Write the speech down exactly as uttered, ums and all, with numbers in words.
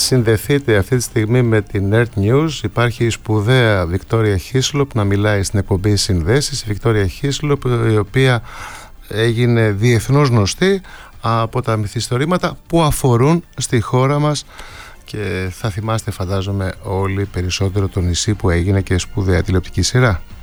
συνδεθείτε αυτή τη στιγμή με την Earth News. Υπάρχει η σπουδαία Βικτόρια Χίσλοπ να μιλάει στην εκπομπή Συνδέσεις. Η Βικτόρια Χίσλοπ, η οποία έγινε διεθνώς γνωστή από τα μυθιστορήματα που αφορούν στη χώρα μας, και θα θυμάστε, φαντάζομαι όλοι, περισσότερο το νησί που έγινε και σπουδαία τηλεοπτική σειρά.